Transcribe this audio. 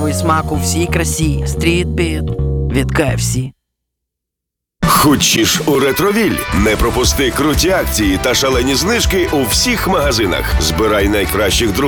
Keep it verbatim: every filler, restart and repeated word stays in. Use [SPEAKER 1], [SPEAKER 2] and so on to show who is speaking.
[SPEAKER 1] І смак у всій красі. Стрітбіт від Кей Еф Сі.
[SPEAKER 2] Хочеш у Ретровіль? Не пропусти круті акції та шалені знижки у всіх магазинах. Збирай найкращих друзів.